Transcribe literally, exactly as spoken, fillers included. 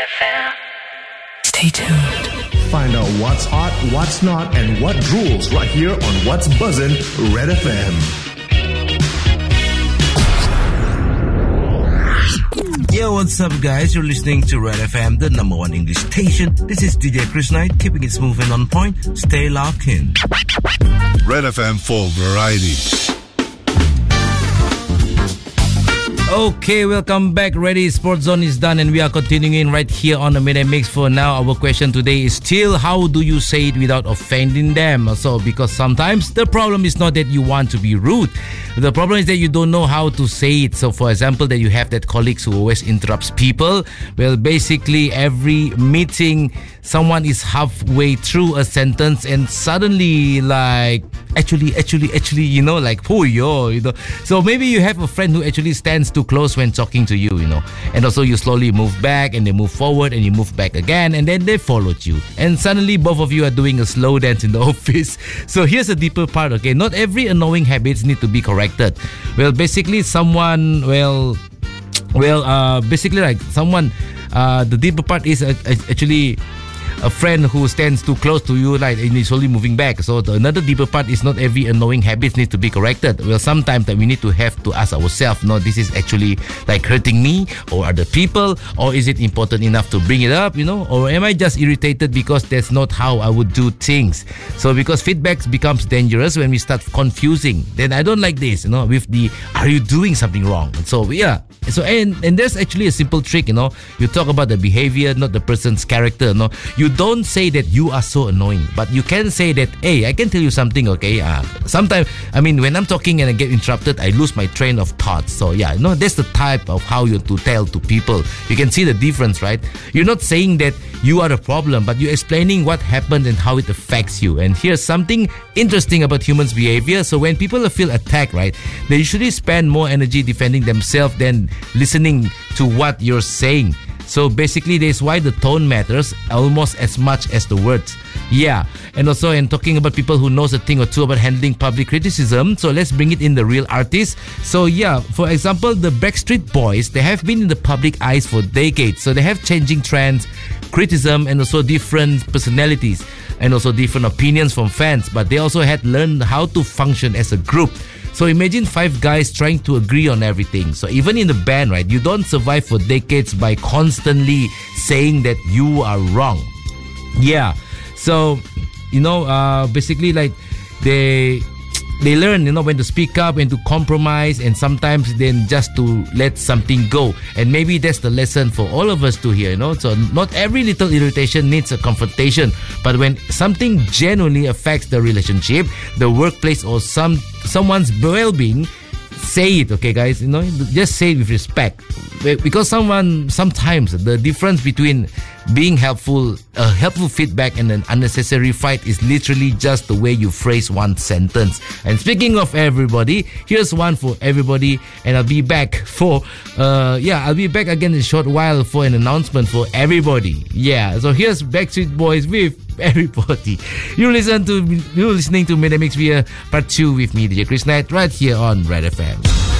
F M. Stay tuned. Find out what's hot, what's not, and what rules right here on What's Buzzin' Red F M. Yo, what's up, guys? You're listening to Red F M, the number one English station. This is D J Chris Knight, keeping it smooth and on point. Stay locked in. Red F M for variety. Okay, welcome back. Ready? Sports Zone is done and we are continuing right here on the Midday Mix. For now, our question today is still, how do you say it without offending them? So, because sometimes the problem is not that you want to be rude. The problem is that you don't know how to say it. So, for example, that you have that colleagues who always interrupts people. Well, basically, every meeting, someone is halfway through a sentence and suddenly like, actually, actually, actually, you know, like, oh, yo, you know. So, maybe you have a friend who actually stands too close when talking to you, you know, and also you slowly move back and they move forward and you move back again and then they followed you and suddenly both of you are doing a slow dance in the office. So here's a deeper part, okay? Not every annoying habits need to be corrected. Well, basically someone, well, well, uh, basically like someone, uh, the deeper part is uh, actually a friend who stands too close to you, like, and is slowly moving back. So the another deeper part is not every annoying habit needs to be corrected. Well, sometimes that we need to have to ask ourselves, no, this is actually like hurting me or other people, or is it important enough to bring it up, you know, or am I just irritated because that's not how I would do things? So because feedback becomes dangerous when we start confusing, then I don't like this, you know, with the, are you doing something wrong? So yeah, so and and there's actually a simple trick, you know, you talk about the behavior, not the person's character, no. You don't say that you are so annoying, but you can say that, hey, I can tell you something, okay? Uh, sometimes, I mean, when I'm talking and I get interrupted, I lose my train of thoughts. So yeah, you know, that's the type of how you to tell to people. You can see the difference, right? You're not saying that you are the problem, but you're explaining what happened and how it affects you. And here's something interesting about humans' behavior. So when people feel attacked, right, they usually spend more energy defending themselves than listening to what you're saying. So basically, that's why the tone matters almost as much as the words. Yeah, and also in talking about people who knows a thing or two about handling public criticism, so let's bring it in the real artists. So yeah, for example, the Backstreet Boys, they have been in the public eyes for decades. So they have changing trends, criticism, and also different personalities, and also different opinions from fans. But they also had learned how to function as a group. So imagine five guys trying to agree on everything. So even in the band, right, you don't survive for decades by constantly saying that you are wrong. Yeah. So, you know, uh, basically like they they learn, you know, when to speak up, when to compromise, and sometimes then just to let something go. And maybe that's the lesson for all of us to hear, you know. So not every little irritation needs a confrontation, but when something genuinely affects the relationship, the workplace, or some someone's well-being, say it, okay, guys? You know, just say it with respect. Because someone sometimes the difference between being helpful, uh, helpful feedback and an unnecessary fight is literally just the way you phrase one sentence. And speaking of everybody, here's one for everybody, and I'll be back for, uh, yeah, I'll be back again in a short while for an announcement for everybody. Yeah, so here's Backstreet Boys with everybody. You listen to, you're listening to Midday Mix via part two with me, D J Chris Knight, right here on Red F M.